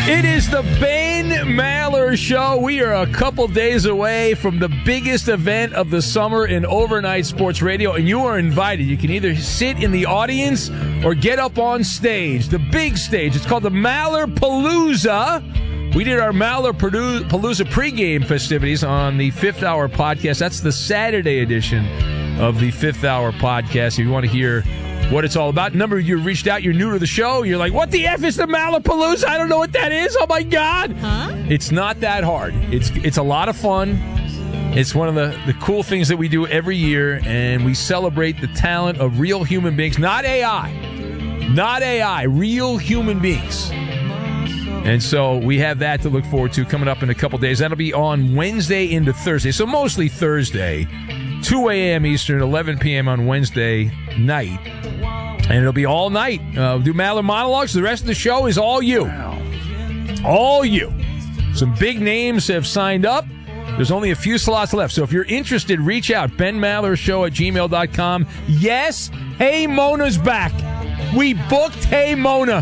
It is the Ben Maller Show. We are a couple days away from the biggest event of the summer in overnight sports radio, and you are invited. You can either sit in the audience or get up on stage, the big stage. It's called the Maller Palooza. We did our Maller Palooza pregame festivities on the Fifth Hour podcast. That's the Saturday edition of the Fifth Hour podcast. If you want to hear what it's all about. A number of you reached out. You're new to the show. You're like, what the F is the Maller Palooza? I don't know what that is. Oh, my God. Huh? It's not that hard. It's a lot of fun. It's one of the cool things that we do every year, and we celebrate the talent of real human beings. Not AI. Not AI. Real human beings. And so we have that to look forward to coming up in a couple days. That'll be on Wednesday into Thursday. So mostly Thursday, 2 a.m. Eastern, 11 p.m. on Wednesday night. And it'll be all night. We'll do Maller monologues. The rest of the show is all you. Wow. All you. Some big names have signed up. There's only a few slots left. So if you're interested, reach out. BenMallerShow@gmail.com. Yes, Hey Mona's back. We booked Hey Mona.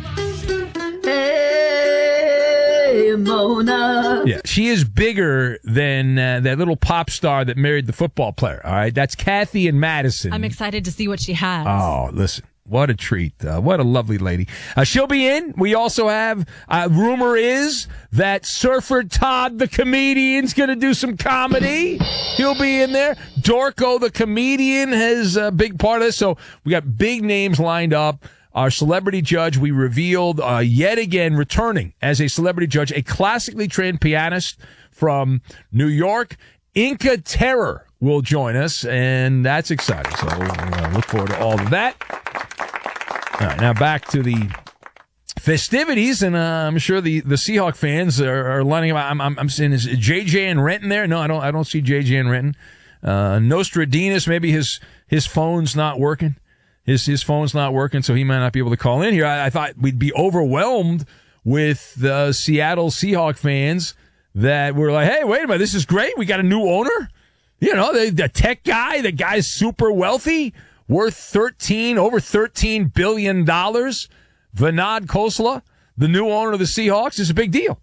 Hey, Mona. Yeah, she is bigger than that little pop star that married the football player. All right, that's Kathy and Madison. I'm excited to see what she has. Oh, listen. What a treat. What a lovely lady. She'll be in. We also have, rumor is that Surfer Todd, the comedian's going to do some comedy. He'll be in there. Dorco, the comedian, has a big part of this. So we got big names lined up. Our celebrity judge, we revealed yet again returning as a celebrity judge, a classically trained pianist from New York, Inca Terror, will join us, and that's exciting. So look forward to all of that. All right, now back to the festivities, and I'm sure the Seahawk fans are lining up. I'm saying, is JJ and Renton there? No, I don't see JJ and Renton. Nostradamus, maybe his phone's not working. His phone's not working, so he might not be able to call in here. I thought we'd be overwhelmed with the Seattle Seahawk fans that were like, hey, wait a minute, this is great. We got a new owner. You know, the tech guy, the guy's super wealthy, worth over $13 billion. Vinod Khosla, the new owner of the Seahawks, is a big deal.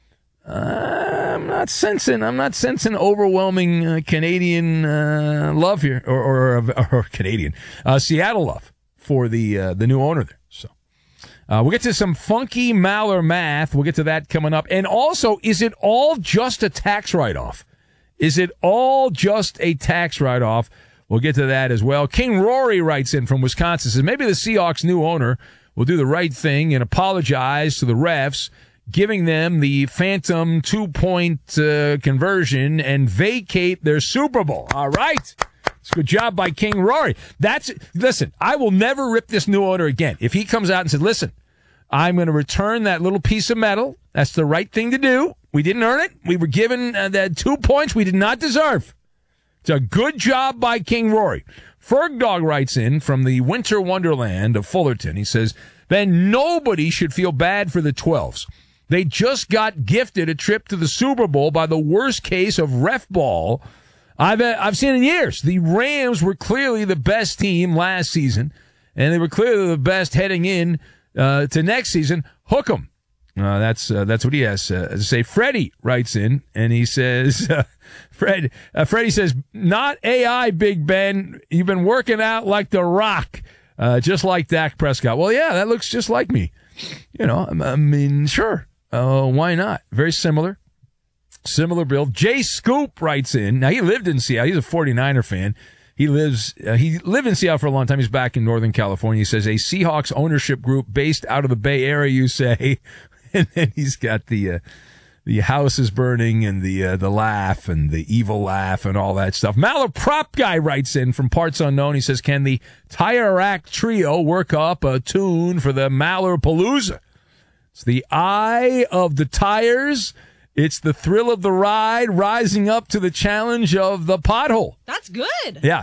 I'm not sensing overwhelming Canadian love here, or Canadian Seattle love for the new owner there. So we'll get to some funky Maller math. We'll get to that coming up. And also, is it all just a tax write-off? Is it all just a tax write-off? We'll get to that as well. King Rory writes in from Wisconsin, says maybe the Seahawks' new owner will do the right thing and apologize to the refs, giving them the phantom 2-point conversion and vacate their Super Bowl. All right. It's a good job by King Rory. Listen, I will never rip this new owner again. If he comes out and says, listen, I'm going to return that little piece of metal. That's the right thing to do. We didn't earn it. We were given that 2 points we did not deserve. It's a good job by King Rory. Fergdog writes in from the winter wonderland of Fullerton. He says, Ben, nobody should feel bad for the 12s. They just got gifted a trip to the Super Bowl by the worst case of ref ball I've seen in years. The Rams were clearly the best team last season, and they were clearly the best heading in to next season. Hook 'em. That's what he has to say. Freddie writes in, and he says, Freddie says, not AI, Big Ben. You've been working out like The Rock, just like Dak Prescott. Well, yeah, that looks just like me. You know, I mean, sure. Why not? Very similar build. Jay Scoop writes in. Now, he lived in Seattle. He's a 49er fan. He lived in Seattle for a long time. He's back in Northern California. He says, a Seahawks ownership group based out of the Bay Area, you say. And then he's got the houses burning and the laugh and the evil laugh and all that stuff. Maller Prop Guy writes in from parts unknown. He says, can the Tire Rack Trio work up a tune for the Maller Palooza? It's the eye of the tires. It's the thrill of the ride, rising up to the challenge of the pothole. That's good. Yeah.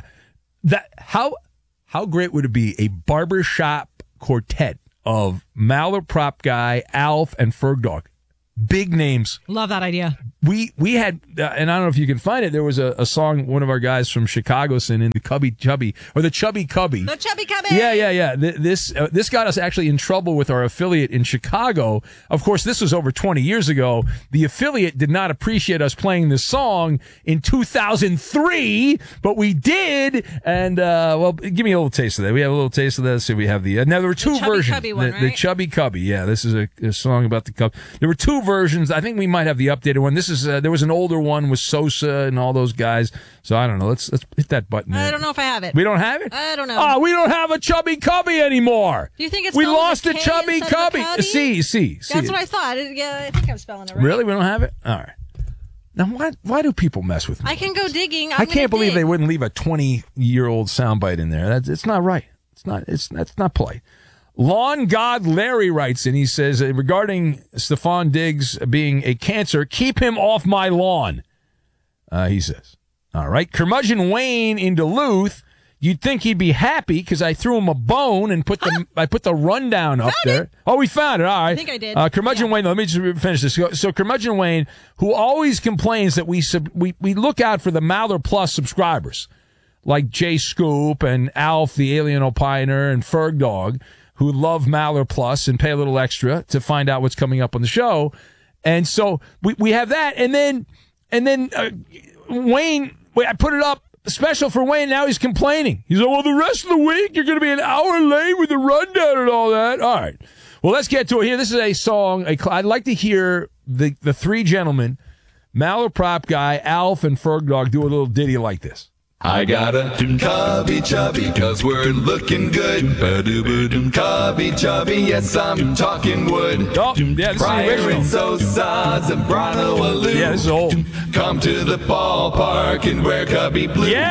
How great would it be, a barbershop quartet of Maller Prop Guy, Alf, and Fergdog? Big names. Love that idea. We had, and I don't know if you can find it, there was a song one of our guys from Chicago sent in, the Chubby Cubby. The Chubby Cubby. Yeah. This got us actually in trouble with our affiliate in Chicago. Of course, this was over 20 years ago. The affiliate did not appreciate us playing this song in 2003, but we did. And, well, give me a little taste of that. We have a little taste of that. So we have the, now there were two versions. Cubby one, right? The Chubby Cubby. Yeah, this is a song about the cub. There were two versions. I think we might have the updated one. This is, there was an older one with Sosa and all those guys. So I don't know. Let's hit that button. I don't know if I have it. We don't have it? I don't know. Oh, we don't have a Chubby Cubby anymore. Do you think it's we spelled lost with a a K Chubby instead of a Cubby? cubby? See. That's what I thought. Yeah, I think I'm spelling it right. Really? We don't have it? All right. Now, why do people mess with me? I can go digging. I can't believe they wouldn't leave a 20-year-old soundbite in there. It's not right. That's not polite. Lawn God Larry writes in. He says, regarding Stephon Diggs being a cancer, keep him off my lawn. He says. All right. Curmudgeon Wayne in Duluth. You'd think he'd be happy because I threw him a bone and I put the rundown up there. Oh, we found it. All right. I think I did. Curmudgeon Wayne, let me just finish this. So Curmudgeon Wayne, who always complains that we look out for the Maller Plus subscribers, like Jay Scoop and Alf, the Alien Opiner, and Ferg Dog, who love Maller Plus and pay a little extra to find out what's coming up on the show. And so we have that. And then Wayne, I put it up special for Wayne. Now he's complaining. He's like, well, the rest of the week, you're going to be an hour late with the rundown and all that. All right. Well, let's get to it here. This is a song. I'd like to hear the three gentlemen, Maller Prop Guy, Alf, and Ferg Dog, do a little ditty like this. I got a cubby chubby, cause we're looking good. Cubby chubby, yes, I'm talking wood. Oh, yeah, this is the Pryor original. and Sosa, Zambrano, Alou. Yeah, this is old. Come to the ballpark and wear cubby blue. Yeah.